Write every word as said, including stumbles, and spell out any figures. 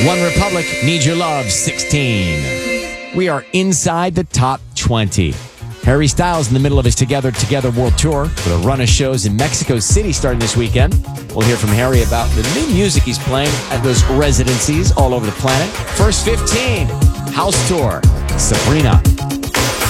One Republic, Need Your Love, sixteen. We are inside the top twenty. Harry Styles in the middle of his Together Together World Tour with a run of shows in Mexico City starting this weekend. We'll hear from Harry about the new music he's playing at those residencies all over the planet. First fifteen, House Tour, Sabrina.